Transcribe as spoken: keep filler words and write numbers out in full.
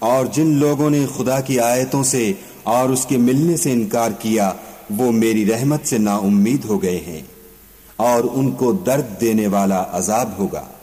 और जिन लोगों ने खुदा की आयतों से और उसके मिलने से इनकार किया वो मेरी रहमत से नाउम्मीद हो गए हैं और उनको दर्द देने वाला अजाब होगा।